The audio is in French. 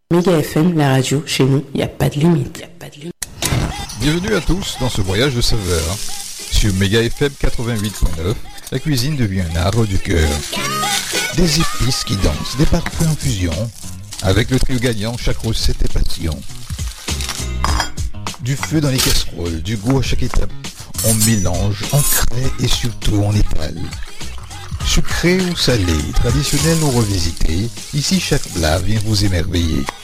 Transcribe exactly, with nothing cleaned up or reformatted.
Méga F M, la radio, chez nous, il n'y a pas de limite. Y a pas de limite. Bienvenue à tous dans ce voyage de saveurs. Sur Méga F M quatre-vingt-huit point neuf, la cuisine devient un art du cœur. Des épices qui dansent, des parfums en fusion. Avec le trio gagnant, chaque recette est passion. Du feu dans les casseroles, du goût à chaque étape. On mélange, on crée et surtout on étale. Sucré ou salé, traditionnel ou revisité, ici chaque plat vient vous émerveiller.